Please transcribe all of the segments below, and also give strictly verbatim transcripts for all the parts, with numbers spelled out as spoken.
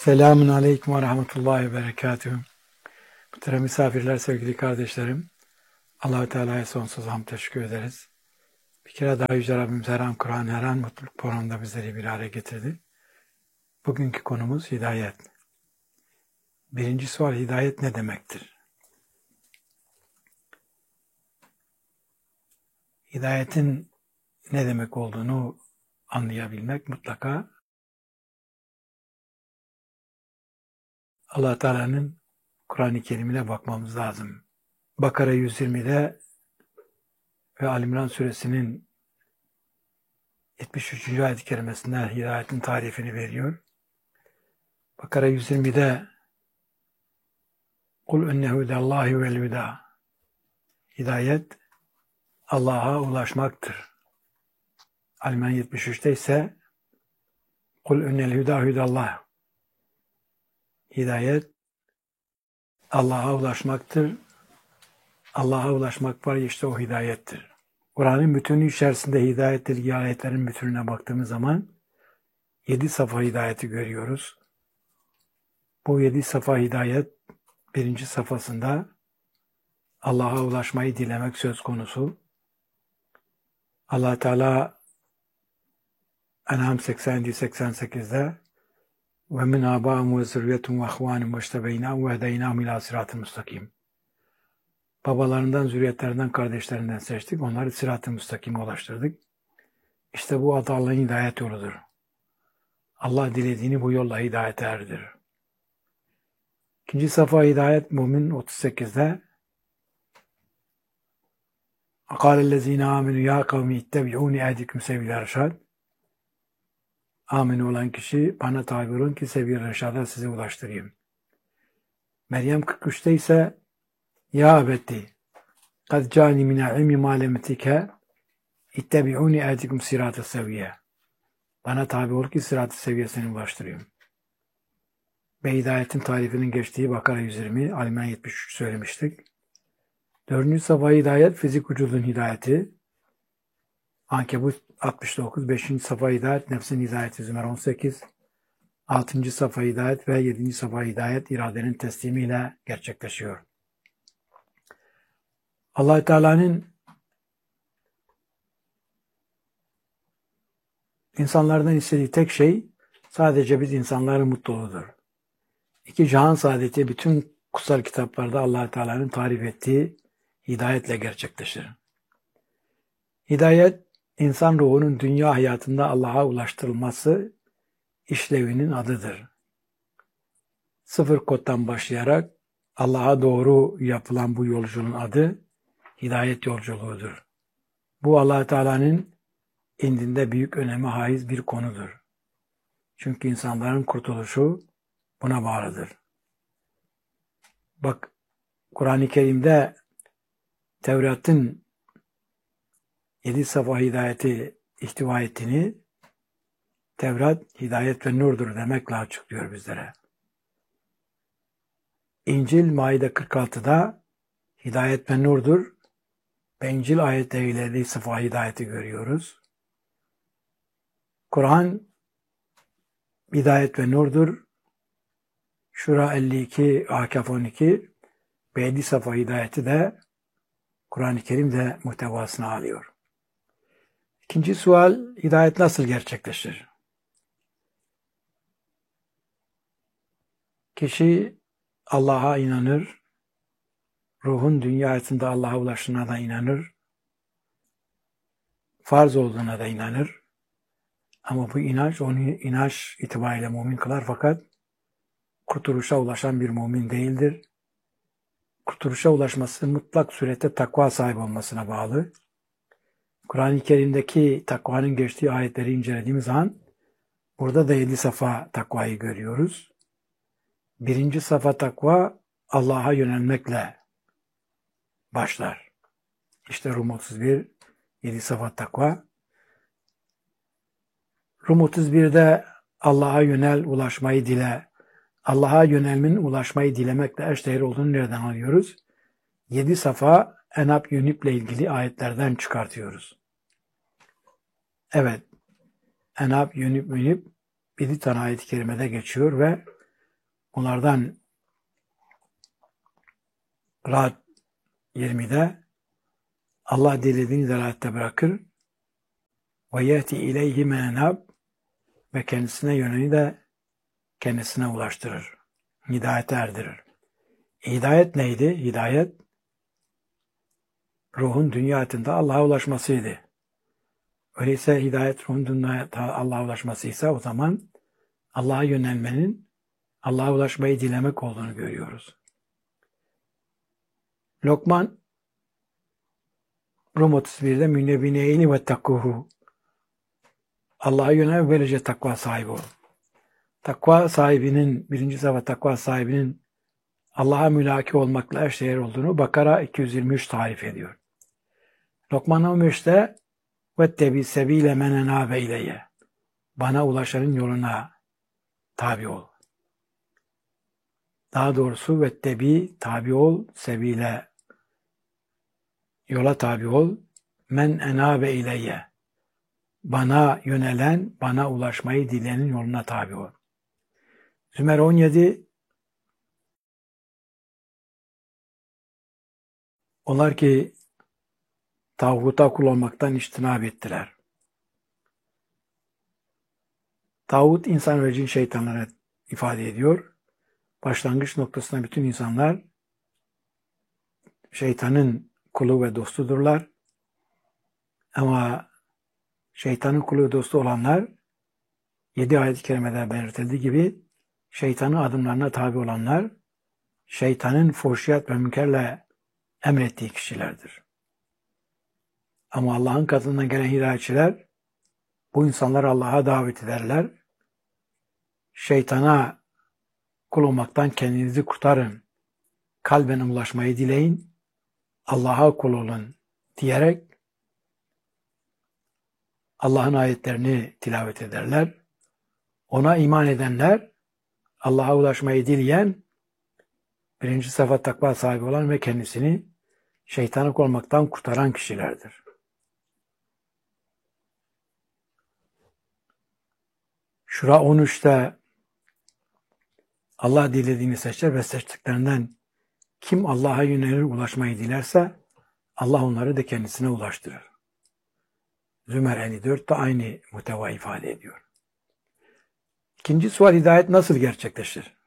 Selamun Aleyküm ve Rahmetullahi ve Berekatühü. Muhterem misafirler, sevgili kardeşlerim. Allah-u Teala'ya sonsuz hamd teşekkür ederiz. Bir kere daha Yüce Rabbimiz her an Kur'an, her an mutluluk programında bizleri bir araya getirdi. Bugünkü konumuz hidayet. Birinci sual, hidayet ne demektir? Hidayetin ne demek olduğunu anlayabilmek mutlaka Allah Teala'nın Kur'an-ı Kerim'ine bakmamız lazım. Bakara yüz yirmide ve Ali İmran suresinin yetmiş üçüncü ayet-i kerimesinde hidayetin tarifini veriyor. Bakara yüz yirmide Kul ennehu hudallahi vel huda. Hidayet Allah'a ulaşmaktır. Ali İmran yetmiş üçte ise Kul ennel huda hudallah. Hidayet Allah'a ulaşmaktır. Allah'a ulaşmak var, işte o hidayettir. Kur'an'ın bütünü içerisinde hidayetle ilgili ayetlerin bütününe baktığımız zaman yedi safa hidayeti görüyoruz. Bu yedi safa hidayet birinci safhasında Allah'a ulaşmayı dilemek söz konusu. Allah Teala En'am seksen seksen sekizde ve min abâhum ve zürriyetum ve ahvânum ve iştebeynâhum ve hedeynâhum ilâ sırat-ı müstakim. Babalarından, zürriyetlerinden, kardeşlerinden seçtik. Onları sırat-ı müstakime ulaştırdık. İşte bu adı Allah'ın hidayet yoludur. Allah dilediğini bu yolla hidayete erdirir. İkinci safa hidayet Mümin otuz sekizde Kâlellezîne âmenû yâ kavmi ittebi'ûni ehdiküm sebil reşad. Amin olan kişi bana tabi olun ki sebil reşada sizi ulaştırayım. Meryem kırk üçte ise Ya abeti kad câni minel ilmi mâ lemetike ittebi'ûni ehdiküm sirat-ı seviye. Bana tabi ol ki sirat-ı seviyesine ulaştırayım. Ve hidayetin tarifinin geçtiği Bakara yüz yirmi, Ali İmran yetmiş üç söylemiştik. Dördüncü safa hidayet fizik vücudun hidayeti. Ankebut altmış dokuz, beşinci safa hidayet nefsin hidayeti Zümer on sekiz, altıncı safa hidayet ve yedinci safa hidayet iradenin teslimiyle gerçekleşiyor. Allah-u Teala'nın insanlardan istediği tek şey sadece biz insanların mutluluğudur. İki cihan saadeti bütün kutsal kitaplarda Allah-u Teala'nın tarif ettiği hidayetle gerçekleşir. Hidayet, insan ruhunun dünya hayatında Allah'a ulaştırılması işlevinin adıdır. Sıfır koddan başlayarak Allah'a doğru yapılan bu yolculuğun adı hidayet yolculuğudur. Bu Allah-u Teala'nın indinde büyük öneme haiz bir konudur. Çünkü insanların kurtuluşu buna bağlıdır. Bak, Kur'an-ı Kerim'de Tevrat'ın yedi safa hidayeti ihtiva ettiğini, Tevrat hidayet ve nurdur demekle açıklıyor bizlere. İncil Maide kırk altıda hidayet ve nurdur ve İncil ayetleriyle yedi safa hidayeti görüyoruz. Kur'an hidayet ve nurdur. Şura elli iki, Akaf on iki ve yedi safa hidayeti de Kur'an-ı Kerim'de muhtevasını alıyor. İkinci sual, hidayet nasıl gerçekleşir? Kişi Allah'a inanır, ruhun dünya hayatında Allah'a ulaştığına da inanır, farz olduğuna da inanır. Ama bu inanç onu inanç itibariyle mümin kılar, fakat kurtuluşa ulaşan bir mümin değildir. Kurtuluşa ulaşması mutlak surette takva sahibi olmasına bağlı. Kur'an-ı Kerim'deki takvanın geçtiği ayetleri incelediğimiz zaman burada da yedi safa takvayı görüyoruz. Birinci safa takva Allah'a yönelmekle başlar. İşte Rum otuz bir, yedi safa takva. Rum otuz birde Allah'a yönel, ulaşmayı dile. Allah'a yönelmenin ulaşmayı dilemekle eşdeğer olduğunu nereden alıyoruz? Yedi safa En'am Yunib'le ilgili ayetlerden çıkartıyoruz. Evet, En'am Yunib Yunib yedi tane ayet-i kerimede geçiyor ve Onlardan Ra'd yirmide Allah dilediğini delalette bırakır. Ve yeti ileyhi menab ve kendisine yönünü de kendisine ulaştırır. Hidayete erdirir. Hidayet neydi? Hidayet ruhun dünya hayatında Allah'a ulaşmasıydı. Öyleyse hidayet ruhun dünya Allah'a ulaşmasıysa o zaman Allah'a yönelmenin Allah'a ulaşmayı dilemek olduğunu görüyoruz. Lokman Rum otuz birde münnebineyni ve takkuhu Allah'a yönel böylece takva sahibi ol. Takva sahibinin, birinci sıfat takva sahibinin Allah'a mülaki olmakla eşdeğer olduğunu Bakara iki yüz yirmi üç tarif ediyor. Lokman on üçte vettebi sebile men enabe ileyye bana ulaşanın yoluna tabi ol. Daha doğrusu vettebi tabi ol, sebile yola tabi ol, men enabe ileyye bana yönelen, bana ulaşmayı dileyenin yoluna tabi ol. Zümer on yedi onlar ki tağuta kul olmaktan içtinab ettiler. Tağut insan ve cin şeytanları ifade ediyor. Başlangıç noktasında bütün insanlar şeytanın kulu ve dostudurlar. Ama şeytanın kulu ve dostu olanlar yedi ayet-i kerimede belirtildiği gibi şeytanın adımlarına tabi olanlar şeytanın fuhşiyat ve münkerle emrettiği kişilerdir. Ama Allah'ın katından gelen hidayetçiler bu insanları Allah'a davet ederler. Şeytana kul olmaktan kendinizi kurtarın. Kalben ulaşmayı dileyin. Allah'a kul olun diyerek Allah'ın ayetlerini tilavet ederler. Ona iman edenler Allah'a ulaşmayı dileyen birinci sıfat takva sahibi olan ve kendisini şeytana kul olmaktan kurtaran kişilerdir. Şura on üçte Allah dilediğini seçer ve seçtiklerinden kim Allah'a yönelir ulaşmayı dilerse Allah onları da kendisine ulaştırır. Zümer elli dört de aynı muhteva ifade ediyor. İkinci sual hidayet nasıl gerçekleşir?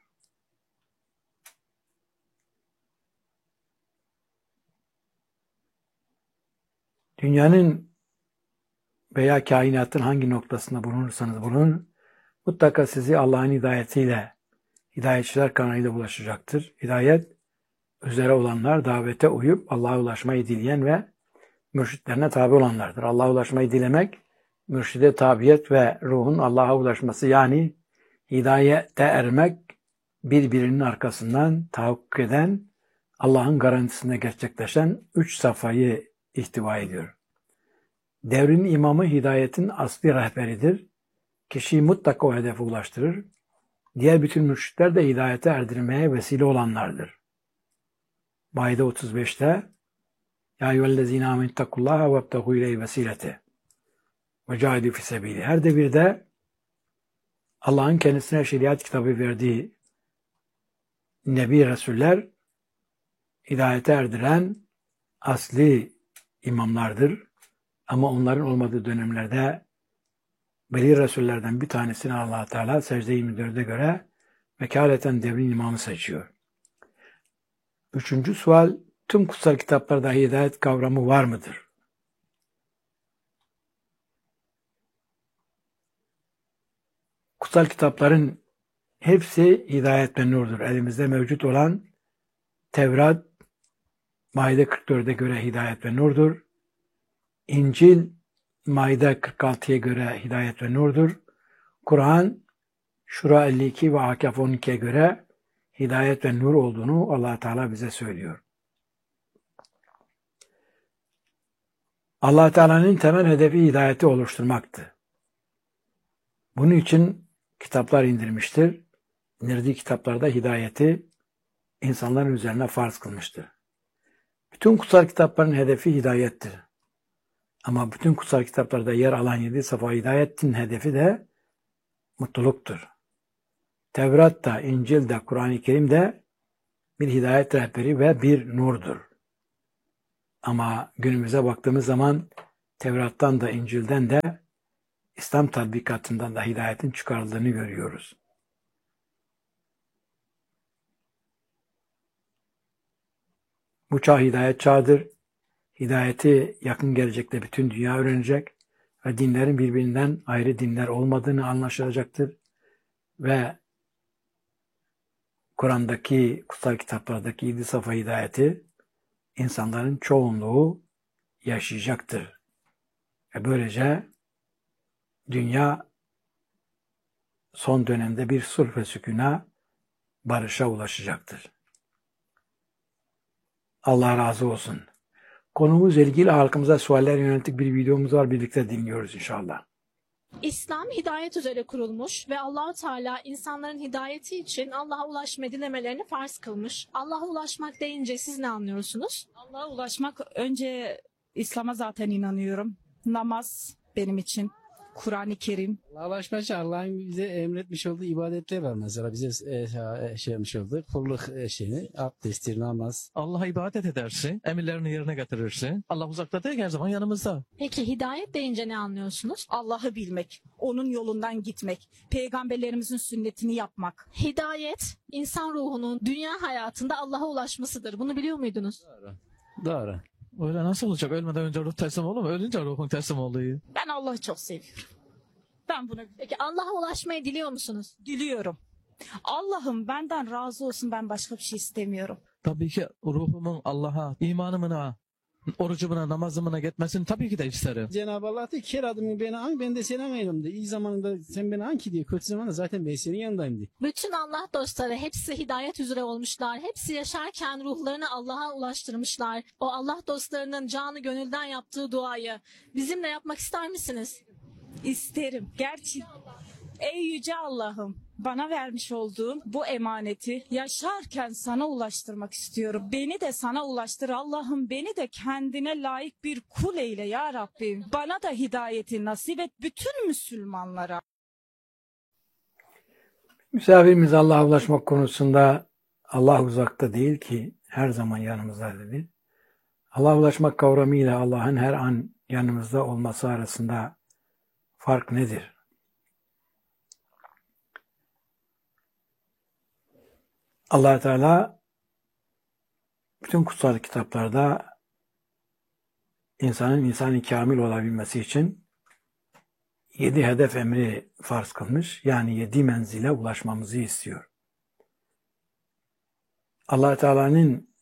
Dünyanın veya kainatın hangi noktasında bulunursanız bulunun, mutlaka sizi Allah'ın hidayetiyle, hidayetçiler kanalıyla ulaşacaktır. Hidayet, üzere olanlar davete uyup Allah'a ulaşmayı dileyen ve mürşitlerine tabi olanlardır. Allah'a ulaşmayı dilemek, mürşide tabiyet ve ruhun Allah'a ulaşması yani hidayete ermek birbirinin arkasından tahakkuk eden, Allah'ın garantisinde gerçekleşen üç safhayı ihtiva ediyor. Devrin imamı hidayetin asli rehberidir. Kişiyi mutlaka o hedefe ulaştırır. Diğer bütün mürşitler de hidayete erdirmeye vesile olanlardır. Maide otuz beşte Ya eyyühellezine amenüttakullaha vebtehu ileyhi vesilete ve cahidu fi sebili. Her devirde Allah'ın kendisine şeriat kitabı verdiği Nebi Resuller hidayete erdiren asli imamlardır. Ama onların olmadığı dönemlerde Veli Resullerden bir tanesini Allah Teala secde yirmi dörde göre vekaleten devrin imamı seçiyor. Üçüncü sual, tüm kutsal kitaplarda hidayet kavramı var mıdır? Kutsal kitapların hepsi hidayet ve nurdur. Elimizde mevcut olan Tevrat, Maide kırk dörde göre hidayet ve nurdur. İncil, Maide kırk altıya göre hidayet ve nurdur. Kur'an, Şura elli iki ve Akaf on ikiye göre hidayet ve nur olduğunu Allah Teala bize söylüyor. Allah Teala'nın temel hedefi hidayeti oluşturmaktı. Bunun için kitaplar indirmiştir. İndirdiği kitaplarda hidayeti insanların üzerine farz kılmıştır. Bütün kutsal kitapların hedefi hidayettir. Ama bütün kutsal kitaplarda yer alan yedi safa hidayetin hedefi de mutluluktur. Tevrat da, İncil de, Kur'an-ı Kerim de bir hidayet rehberi ve bir nurdur. Ama günümüze baktığımız zaman Tevrat'tan da, İncil'den de, İslam tatbikatından da hidayetin çıkarıldığını görüyoruz. Bu çağ hidayet çağıdır. Hidayeti yakın gelecekte bütün dünya öğrenecek ve dinlerin birbirinden ayrı dinler olmadığını anlaşılacaktır. Ve Kur'an'daki, kutsal kitaplardaki yedi safa hidayeti insanların çoğunluğu yaşayacaktır. Ve böylece dünya son dönemde bir sulh ve sükûna, barışa ulaşacaktır. Allah razı olsun. Konumuzla ilgili halkımıza sualler yönelik bir videomuz var. Birlikte dinliyoruz inşallah. İslam hidayet üzere kurulmuş ve Allah-u Teala insanların hidayeti için Allah'a ulaşmayı dilemelerini farz kılmış. Allah'a ulaşmak deyince siz ne anlıyorsunuz? Allah'a ulaşmak, önce İslam'a zaten inanıyorum. Namaz benim için, Kur'an-ı Kerim. Allah'a ulaşmak için Allah'ın bize emretmiş olduğu ibadetler var mesela. Bize e, şey yapmış olduğu kulluk e, şeyini, abdestir, namaz. Allah'a ibadet edersin, emirlerini yerine getirirsin. Allah uzakta değil, her zaman yanımızda. Peki hidayet deyince ne anlıyorsunuz? Allah'ı bilmek, onun yolundan gitmek, peygamberlerimizin sünnetini yapmak. Hidayet, insan ruhunun dünya hayatında Allah'a ulaşmasıdır. Bunu biliyor muydunuz? Doğru. Doğru. Öyle nasıl olacak? Ölmeden önce ruh teslim olur mu? Ölünce ruhun teslim oluyor. Ben Allah'ı çok seviyorum. Ben bunu Peki Allah'a ulaşmayı diliyor musunuz? diliyorum. Allah'ım benden razı olsun, ben başka bir şey istemiyorum. Tabii ki ruhumun Allah'a, imanımına, orucumuna, namazımına gitmesini tabii ki de isterim. Cenab-ı Allah diyor ki her adımı beni an, ben de seni anayım diyor. İyi zamanında sen beni an ki diyor. Kötü zamanda zaten ben senin yanındayım diyor. Bütün Allah dostları hepsi hidayet üzere olmuşlar. Hepsi yaşarken ruhlarını Allah'a ulaştırmışlar. O Allah dostlarının canı gönülden yaptığı duayı bizimle yapmak ister misiniz? İsterim. Gerçi ey yüce Allah'ım, bana vermiş olduğun bu emaneti yaşarken sana ulaştırmak istiyorum. Beni de sana ulaştır Allah'ım, beni de kendine layık bir kul eyle ya Rabbim. Bana da hidayeti nasip et bütün Müslümanlara. Misafirimiz Allah'a ulaşmak konusunda Allah uzakta değil ki her zaman yanımızda dedi. Allah'a ulaşmak kavramıyla Allah'ın her an yanımızda olması arasında fark nedir? Allah Teala bütün kutsal kitaplarda insanın insanı kamil olabilmesi için yedi hedef emri farz kılmış. Yani yedi menzile ulaşmamızı istiyor. Allah Teala'nın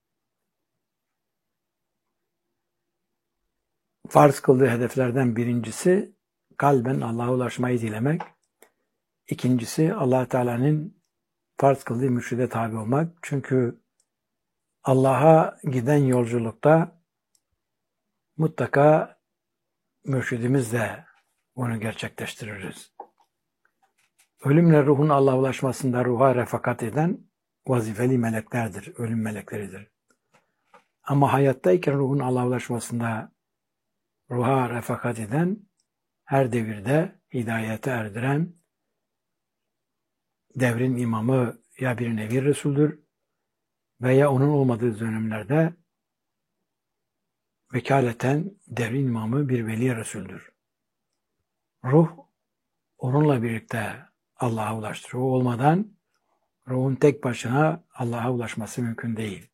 farz kıldığı hedeflerden birincisi kalben Allah'a ulaşmayı dilemek. İkincisi Allah Teala'nın farz kıldığı mürşide tabi olmak. Çünkü Allah'a giden yolculukta mutlaka mürşidimizle bunu gerçekleştiririz. Ölümle ruhun Allah'a ulaşmasında ruha refakat eden vazifeli meleklerdir, ölüm melekleridir. Ama hayattayken ruhun Allah'a ulaşmasında ruha refakat eden, her devirde hidayete erdiren devrin imamı ya bir nevi Resul'dür veya onun olmadığı dönemlerde vekaleten devrin imamı bir veli Resul'dür. Ruh onunla birlikte Allah'a ulaştırır. O olmadan ruhun tek başına Allah'a ulaşması mümkün değil.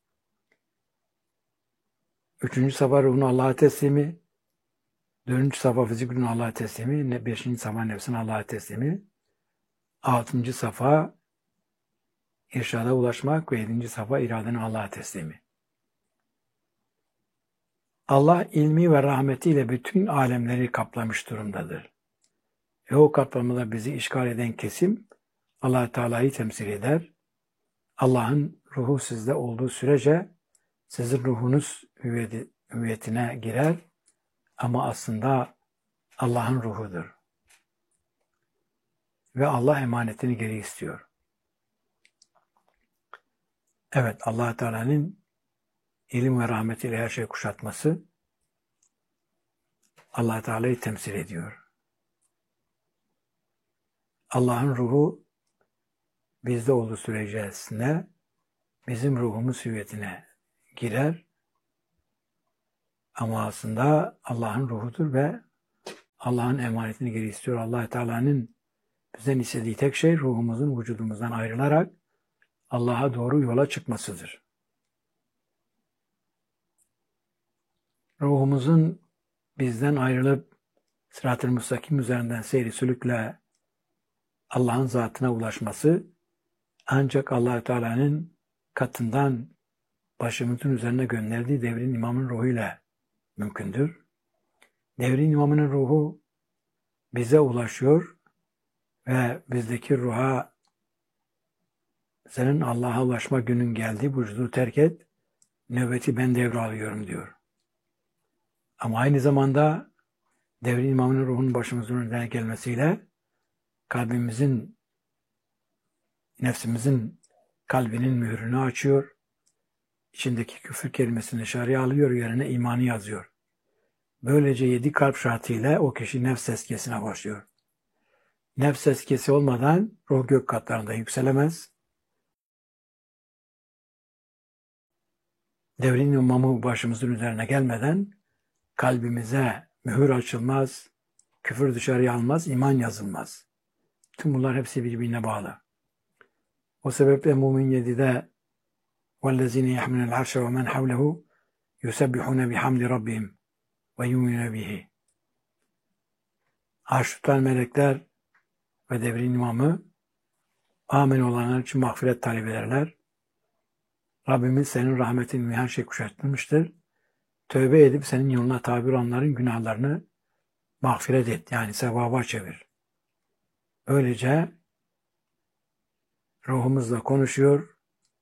Üçüncü safa ruhun Allah'a teslimi, dördüncü safa fizikün Allah'a teslimi, beşinci safa nefsin Allah'a teslimi, altıncı safa irşada ulaşmak ve yedinci safa iradenin Allah'a teslimi. Allah ilmi ve rahmetiyle bütün alemleri kaplamış durumdadır. Ve o kaplamada bizi işgal eden kesim Allah Teala'yı temsil eder. Allah'ın ruhu sizde olduğu sürece sizin ruhunuz hüviyeti, hüviyetine girer ama aslında Allah'ın ruhudur. Ve Allah emanetini geri istiyor. Evet, Allah Teala'nın ilim ve rahmetiyle her şeyi kuşatması Allah Teala'yı temsil ediyor. Allah'ın ruhu bizde olduğu sürece içerisinde bizim ruhumuz hüviyetine girer. Ama aslında Allah'ın ruhudur ve Allah'ın emanetini geri istiyor. Allah Teala'nın bizden istediği tek şey ruhumuzun vücudumuzdan ayrılarak Allah'a doğru yola çıkmasıdır. Ruhumuzun bizden ayrılıp sırat-ı müstakim üzerinden seyri sülükle Allah'ın zatına ulaşması ancak Allah Teala'nın katından başımızın üzerine gönderdiği devrin imamın ruhuyla mümkündür. Devrin imamının ruhu bize ulaşıyor ve bizdeki ruha senin Allah'a ulaşma günün geldi, bu vücudu terk et, nöbeti ben devralıyorum diyor. Ama aynı zamanda devrin imamının ruhunun başımızın önüne gelmesiyle kalbimizin, nefsimizin kalbinin mührünü açıyor. İçindeki küfür kelimesini dışarıya alıyor, yerine imanı yazıyor. Böylece yedi kalp şartıyla o kişi nefs tezkiyesine başlıyor. Nefs tezkiyesi olmadan ruh gök katlarında yükselemez. Devrin imamı başımızın üzerine gelmeden kalbimize mühür açılmaz, küfür dışarıya almaz, iman yazılmaz. Tüm bunlar hepsi birbirine bağlı. O sebeple Mümin yedide وَالَّذِينَ يَحْمِلُونَ الْعَرْشَ وَمَنْ حَوْلَهُ يُسَبِّحُونَ بِحَمْدِ رَبِّهِمْ وَيُؤْمِنُونَ بِهِ. Arş tutan melekler ve devrin imamı amin olanlar için mağfiret talep ederler. Rabbimiz senin rahmetin her şey kuşatmıştır. Tövbe edip senin yoluna tabi olanların günahlarını mağfiret et. Yani sevaba çevir. Böylece ruhumuzla konuşuyor.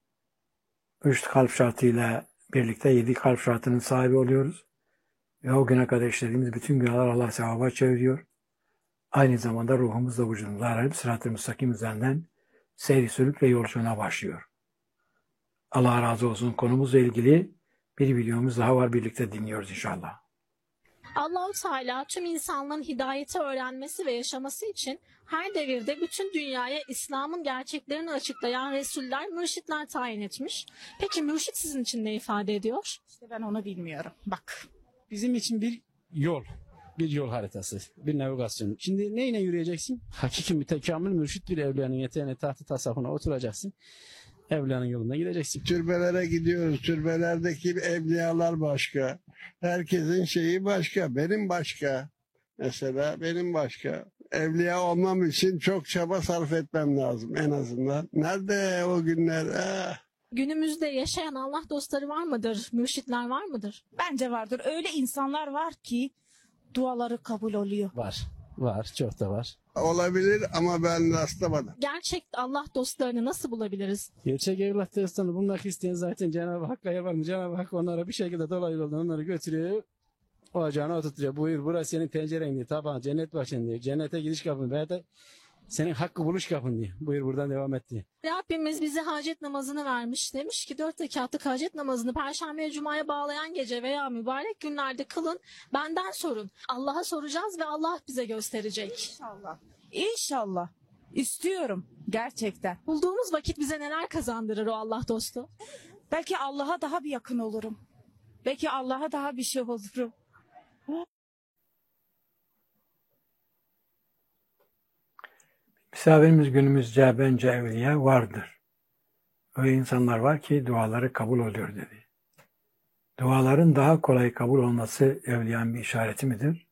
Üç kalp şartıyla birlikte yedi kalp şartının sahibi oluyoruz. Ve o güne kadar işlediğimiz bütün günahlar Allah sevaba çeviriyor. Aynı zamanda ruhumuzla vücudumuzu arayıp sırat-ı müstakim üzerinden seyri sülük ve yolculuğuna başlıyor. Allah razı olsun. Konumuzla ilgili bir videomuz daha var. Birlikte dinliyoruz inşallah. Allah-u Teala tüm insanların hidayeti öğrenmesi ve yaşaması için her devirde bütün dünyaya İslam'ın gerçeklerini açıklayan Resuller, mürşitler tayin etmiş. Peki mürşit sizin için ne ifade ediyor? İşte ben onu bilmiyorum. Bak. Bizim için bir yol, bir yol haritası, bir navigasyon. Şimdi neyle yürüyeceksin? Hakiki mütekamil mürşit bir evliyanın yeteneğine, tahtı tasavvufuna oturacaksın. Evliyanın yolundan gideceksin. Türbelere gidiyoruz. Türbelerdeki evliyalar başka. Herkesin şeyi başka. Benim başka. Mesela benim başka. Evliya olmam için çok çaba sarf etmem lazım en azından. Nerede o günler? Ah. Günümüzde yaşayan Allah dostları var mıdır? Mürşitler var mıdır? Bence vardır. Öyle insanlar var ki duaları kabul oluyor. Var, var, çok da var. Olabilir ama ben rastlamadım. Gerçek Allah dostlarını nasıl bulabiliriz? Gerçek evlat dostlarını bulmak isteyen zaten Cenab-ı Hakk'a yer var mı? Cenab-ı Hak onlara bir şekilde dolayı yoldan onları götürüyor. Ocağına oturtuyor. Buyur burası senin penceren diyor. Tabağın cennet başın diyor. Cennete giriş kapın veya da senin hakkı buluş kapın diyor. Buyur buradan devam et diyor. Rabbimiz bize hacet namazını vermiş. Demiş ki dört rekatlık hacet namazını Perşembe Cuma'ya bağlayan gece veya mübarek günlerde kılın. Benden sorun. Allah'a soracağız ve Allah bize gösterecek. İnşallah. İnşallah. İstiyorum. Gerçekten. Bulduğumuz vakit bize neler kazandırır o Allah dostu? Belki Allah'a daha bir yakın olurum. Belki Allah'a daha bir şey olurum. Misafirimiz günümüzce bence evliya vardır. Öyle insanlar var ki duaları kabul oluyor dedi. Duaların daha kolay kabul olması evliyanın bir işareti midir?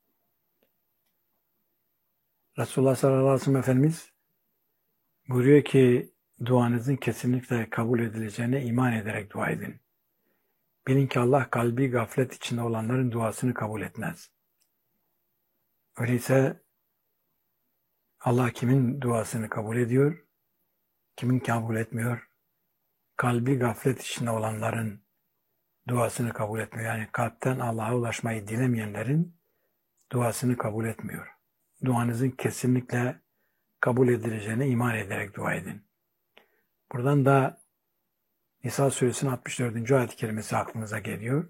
Resulullah sallallahu aleyhi ve sellem Efendimiz buyuruyor ki duanızın kesinlikle kabul edileceğine iman ederek dua edin. Bilin ki Allah kalbi gaflet içinde olanların duasını kabul etmez. Öyleyse Allah kimin duasını kabul ediyor, kimin kabul etmiyor? Kalbi gaflet içinde olanların duasını kabul etmiyor. Yani kalpten Allah'a ulaşmayı dilemeyenlerin duasını kabul etmiyor. Duanızın kesinlikle kabul edileceğine iman ederek dua edin. Buradan da Nisa suresinin altmış dördüncü ayet-i kerimesi aklımıza geliyor.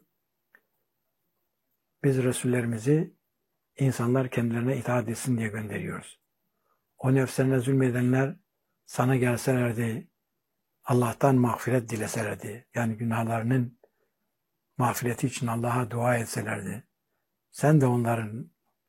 Biz Resullerimizi insanlar kendilerine itaat etsin diye gönderiyoruz. O nefslerine zulmedenler sana gelselerdi, Allah'tan mağfiret dileselerdi, yani günahlarının mağfireti için Allah'a dua etselerdi, sen de onların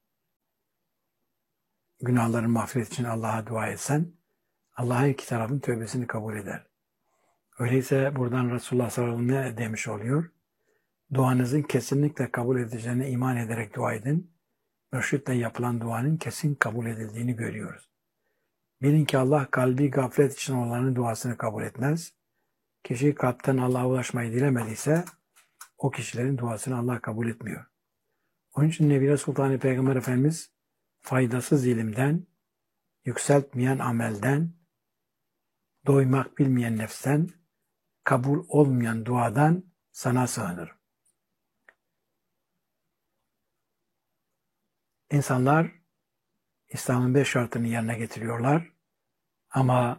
günahların mağfireti için Allah'a dua etsen, Allah her iki tarafın tövbesini kabul eder. Öyleyse buradan Resulullah sallallahu aleyhi ve sellem ne demiş oluyor? Duanızın kesinlikle kabul edileceğine iman ederek dua edin. Mürşitle yapılan duanın kesin kabul edildiğini görüyoruz. Bilin ki Allah kalbi gaflet için olanın duasını kabul etmez. Kişi kalpten Allah'a ulaşmayı dilemediyse o kişilerin duasını Allah kabul etmiyor. Onun için Nebi Sultan Peygamber Efendimiz faydasız ilimden, yükseltmeyen amelden, doymak bilmeyen nefsten, kabul olmayan duadan sana sığınırım. İnsanlar İslam'ın beş şartını yerine getiriyorlar ama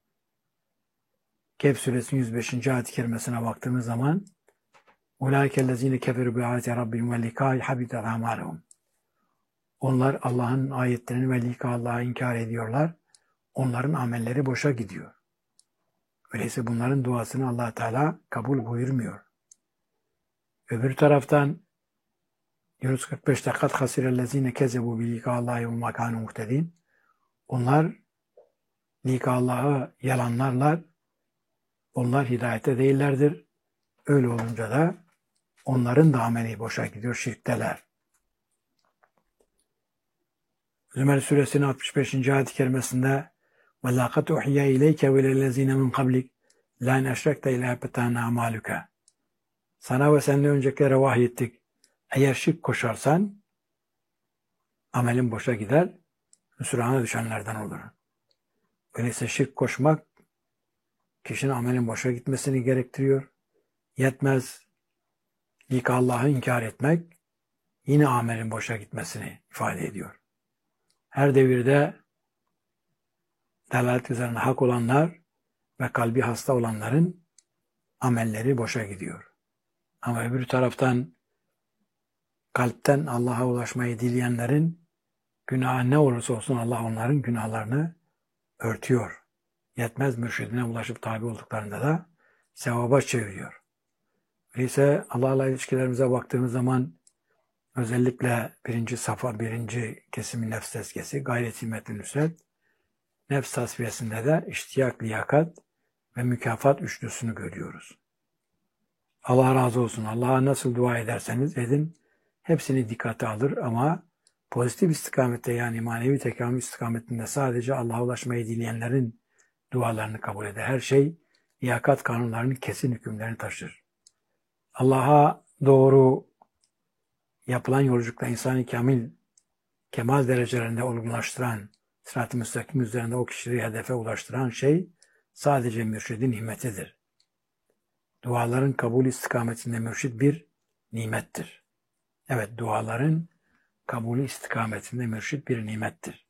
Kehf suresinin yüz beşinci ayet-i kerimesine baktığımız zaman اُولَٰئِكَ الَّذ۪ينَ كَفَرُوا بِآيَاتِ رَبِّهِمْ وَاللِّقَاءِ حَبِطَتْ أَعْمَالُهُمْ. Onlar Allah'ın ayetlerini ve lika Allah'a inkar ediyorlar. Onların amelleri boşa gidiyor. Öyleyse bunların duasını Allah Teala kabul buyurmuyor. Öbür taraftan Yunus kırk beşte kat hasirellezine kezebu bi lika Allahi ve makanu muhtedin. Onlar lika Allah'ı yalanlarlar. Onlar hidayette değillerdir. Öyle olunca da onların da ameli boşa gidiyor, şirkteler. Zümer suresinin altmış beşinci ayet-i kerimesinde وَلَاقَدْ اُحْيَا اِلَيْكَ وَلَلَّذ۪ينَ مِنْ قَبْلِكَ لَاِنْ اَشْرَكْتَ اِلَى اَبْتَانَ عَمَالُكَ. Sana ve senden öncekilere vahyettik. Eğer şirk koşarsan amelin boşa gider, hüsrana düşenlerden olur. Öyleyse şirk koşmak kişinin amelin boşa gitmesini gerektiriyor. Yetmez ilk Allah'ı inkar etmek yine amelin boşa gitmesini ifade ediyor. Her devirde delalet üzerine hak olanlar ve kalbi hasta olanların amelleri boşa gidiyor. Ama öbür taraftan kalpten Allah'a ulaşmayı dileyenlerin günahı ne olursa olsun Allah onların günahlarını örtüyor. Yetmez mürşidine ulaşıp tabi olduklarında da sevaba çeviriyor. Öyleyse Allah'la ilişkilerimize baktığımız zaman özellikle birinci safa, birinci kesimi nefs tezkiyesi, gayret himmetli nusret, nefs tasfiyesinde de iştiyak, liyakat ve mükafat üçlüsünü görüyoruz. Allah razı olsun. Allah'a nasıl dua ederseniz edin, hepsini dikkate alır ama pozitif istikamette yani manevi tekamül istikametinde sadece Allah'a ulaşmayı dileyenlerin dualarını kabul eder. Her şey liyakat kanunlarının kesin hükümlerini taşır. Allah'a doğru yapılan yolculukta insanı kamil, kemal derecelerinde olgunlaştıran, sırat-ı müstakim üzerinde o kişiyi hedefe ulaştıran şey sadece mürşidin himmetidir. Duaların kabul istikametinde mürşid bir nimettir. Evet, duaların kabulü istikametinde mürşid bir nimettir.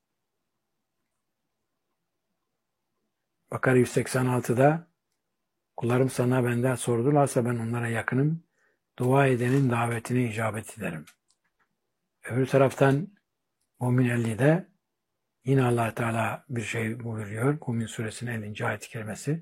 Bakara yüz seksen altıda kullarım sana benden sordularsa ben onlara yakınım. Dua edenin davetine icabet ederim. Öbür taraftan Mümin ellide yine Allah Teala bir şey buyuruyor. Mümin suresinin ellinci ayet-i kerimesi.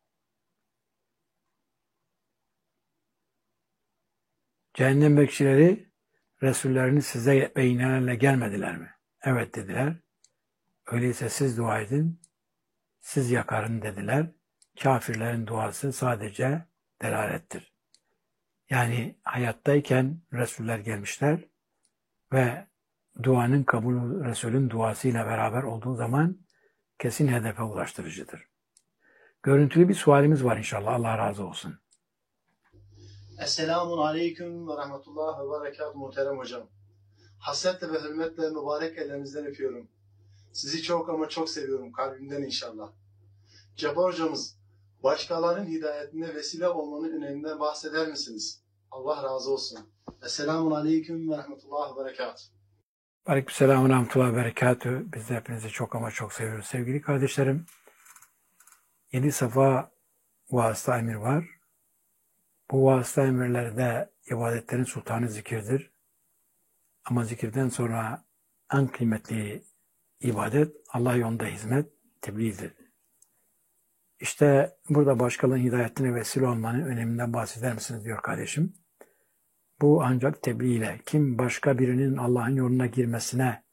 Cehennem bekçileri Resullerini size beyinlerle gelmediler mi? Evet dediler. Öyleyse siz dua edin, siz yakarın dediler. Kafirlerin duası sadece delalettir. Yani hayattayken Resuller gelmişler ve duanın kabulü Resulün duasıyla beraber olduğu zaman kesin hedefe ulaştırıcıdır. Görüntülü bir sualimiz var inşallah. Allah razı olsun. Esselamun Aleyküm ve Rahmetullah ve Berekatuhu muhterem hocam. Hasretle ve hürmetle mübarek ellerinizden öpüyorum. Sizi çok ama çok seviyorum kalbimden inşallah. Cabbar hocamız, başkalarının hidayetine vesile olmanın öneminden bahseder misiniz? Allah razı olsun. Esselamun Aleyküm ve Rahmetullah ve Berekatuhu. Aleykümselam ve Rahmetullah ve Berekatuhu. Biz de hepinizi çok ama çok seviyoruz. Sevgili kardeşlerim, yedi safa vasıta emir var. Bu vasıta emirlerde ibadetlerin sultanı zikirdir. Ama zikirden sonra en kıymetli ibadet Allah yolunda hizmet, tebliğdir. İşte burada başkalarının hidayetine vesile olmanın öneminden bahseder misiniz diyor kardeşim. Bu ancak tebliğ ile. Kim başka birinin Allah'ın yoluna girmesine